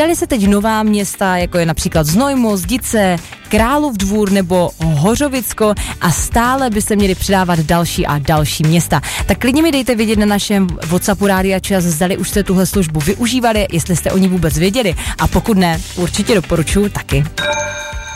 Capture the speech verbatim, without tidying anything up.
Přidali se teď nová města, jako je například Znojmo, Zdice, Králův Dvůr nebo Hořovicko a stále by se měly přidávat další a další města. Tak klidně mi dejte vědět na našem WhatsAppu Rádia Čas, zdali už jste tuhle službu využívali, jestli jste o ní vůbec věděli a pokud ne, určitě doporučuji taky.